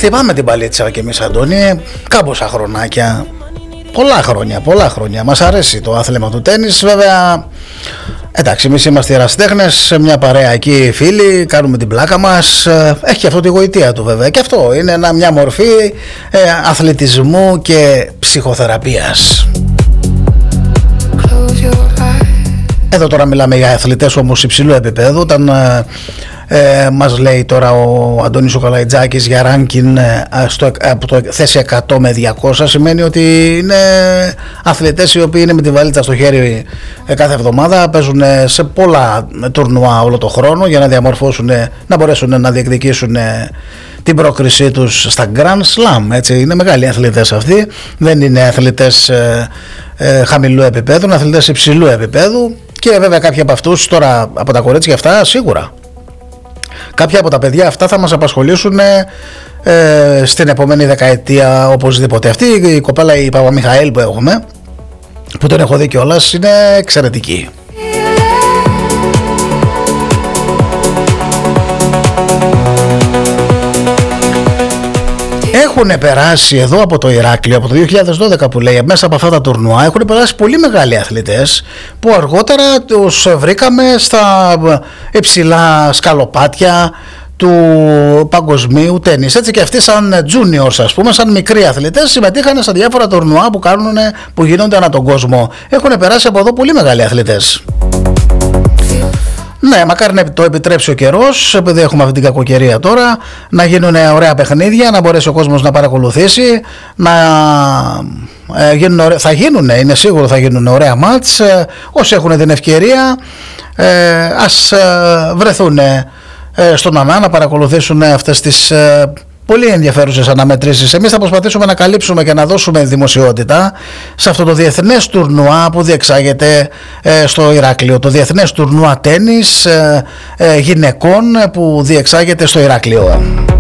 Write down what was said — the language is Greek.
χτυπάμε την παλίτσα κι εμείς, Αντώνη, κάμποσα χρονάκια. Πολλά χρόνια. Μας αρέσει το άθλημα του τένις. Βέβαια, εντάξει, εμείς είμαστε ερασιτέχνες, σε μια παρέα εκεί φίλοι, κάνουμε την πλάκα μας. Έχει και αυτό τη γοητεία του βέβαια. Και αυτό είναι μια μορφή αθλητισμού και ψυχοθεραπείας. Εδώ τώρα μιλάμε για αθλητές όμως υψηλού επίπεδου. Όταν μας λέει τώρα ο Αντώνης ο Καλαϊτζάκης για ranking από το θέση 100 με 200, σημαίνει ότι είναι αθλητές οι οποίοι είναι με τη βαλίτσα στο χέρι κάθε εβδομάδα, παίζουν σε πολλά τουρνουά όλο το χρόνο για να διαμορφώσουν, να μπορέσουν να διεκδικήσουν την πρόκρισή τους στα Grand Slam. Έτσι, είναι μεγάλοι αθλητές αυτοί, δεν είναι αθλητές χαμηλού επίπεδου, είναι αθλητές υψηλού επίπεδου. Και βέβαια κάποιοι από αυτούς τώρα, από τα κορίτσια αυτά, σίγουρα κάποια από τα παιδιά αυτά θα μας απασχολήσουν στην επόμενη δεκαετία οπωσδήποτε. Αυτή η κοπέλα, η Παπαμιχαήλ που έχουμε, που τον έχω δει κιόλας, είναι εξαιρετική. Έχουν περάσει εδώ από το Ηράκλειο, από το 2012 που λέει, μέσα από αυτά τα τουρνουά έχουν περάσει πολύ μεγάλοι αθλητές που αργότερα τους βρήκαμε στα υψηλά σκαλοπάτια του παγκοσμίου τένις. Έτσι και αυτοί σαν juniors, ας πούμε, σαν μικροί αθλητές, συμμετείχαν στα διάφορα τουρνουά που γίνονται ανά τον κόσμο. Έχουν περάσει από εδώ πολύ μεγάλοι αθλητές. Ναι, μακάρι να το επιτρέψει ο καιρός, επειδή έχουμε αυτή την κακοκαιρία τώρα, να γίνουν ωραία παιχνίδια, να μπορέσει ο κόσμος να παρακολουθήσει, θα γίνουν, είναι σίγουρο θα γίνουν ωραία μάτς. Όσοι έχουν την ευκαιρία ας βρεθούν στον ΑΝΑ να παρακολουθήσουν αυτές τις πολύ ενδιαφέρουσες αναμετρήσεις. Εμείς θα προσπαθήσουμε να καλύψουμε και να δώσουμε δημοσιότητα σε αυτό το διεθνές τουρνουά που διεξάγεται στο Ηράκλειο. Το διεθνές τουρνουά τένις γυναικών που διεξάγεται στο Ηράκλειο.